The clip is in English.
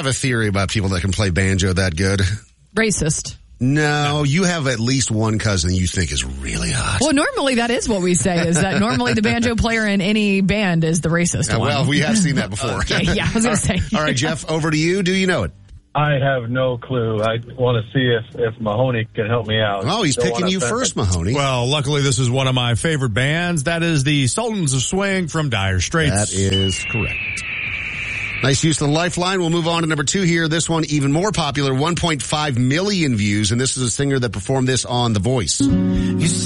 have a theory about people that can play banjo that good. Racist. No, you have at least one cousin you think is really hot. Well, normally that is what we say, is that normally the banjo player in any band is the racist one. Well, we have seen that before. Okay, yeah, I was going to say. All right, Jeff, over to you. Do you know it? I have no clue. I want to see if Mahoney can help me out. Oh, he's picking you first, Mahoney. Well, luckily this is one of my favorite bands. That is the Sultans of Swing from Dire Straits. That is correct. Nice use of the lifeline. We'll move on to number 2 here. This one even more popular, 1.5 million views, and this is a singer that performed this on The Voice.